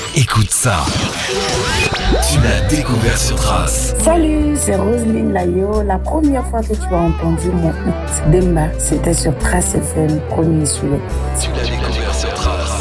Écoute ça. Tu l'as découvert sur Trace. Salut, c'est Roselyne Layo. La première fois que tu as entendu mon hit Demba, c'était sur Trace FM, premier sur le. Tu l'as découvert sur Trace.